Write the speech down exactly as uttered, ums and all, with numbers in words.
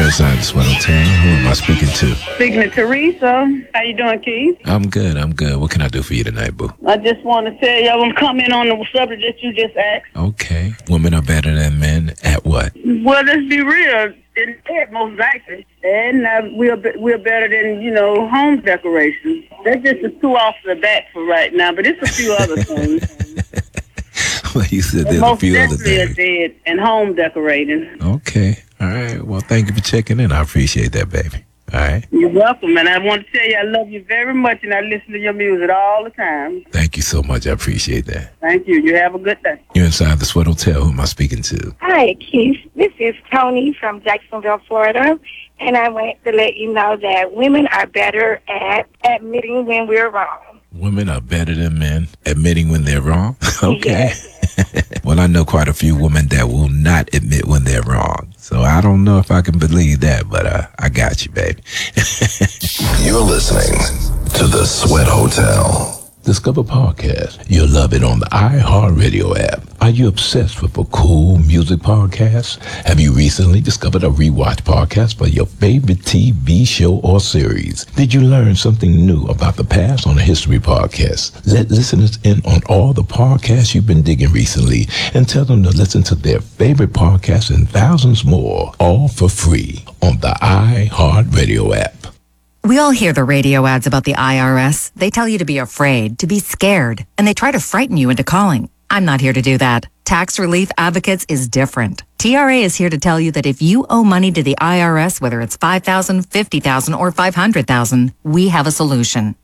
inside the Sweat Hotel. Who am I speaking to? Speaking to Teresa. How you doing, Keith? I'm good, I'm good. What can I do for you tonight, boo? I just want to tell you, I'm coming on the subject that you just asked. Okay. Women are better than men at what? Well, let's be real. In bed, most likely. And uh, we're, we're better than, you know, home decorations. That's just the two off the bat for right now, but it's a few other things. Well, you said there's most a few other definitely things. Bed and home decorating. Okay. All right. Well, thank you for checking in. I appreciate that, baby. All right. You're welcome, and I want to tell you I love you very much, and I listen to your music all the time. Thank you so much. I appreciate that. Thank you. You have a good day. You're inside the Sweat Hotel. Who am I speaking to? Hi, Keith. This is Tony from Jacksonville, Florida, and I wanted to let you know that women are better at admitting when we're wrong. Women are better than men admitting when they're wrong? Okay. Yes. Well, I know quite a few women that will not admit when they're wrong. So I don't know if I can believe that, but uh, I got you, baby. You're listening to The Sweat Hotel. Discover podcast. You'll love it on the iHeartRadio app. Are you obsessed with a cool music podcast? Have you recently discovered a rewatch podcast for your favorite T V show or series? Did you learn something new about the past on a history podcast? Let listeners in on all the podcasts you've been digging recently and tell them to listen to their favorite podcasts and thousands more, all for free on the iHeartRadio app. We all hear the radio ads about the I R S. They tell you to be afraid, to be scared, and they try to frighten you into calling. I'm not here to do that. Tax Relief Advocates is different. T R A is here to tell you that if you owe money to the I R S, whether it's five thousand dollars, fifty thousand dollars, or five hundred thousand dollars, we have a solution.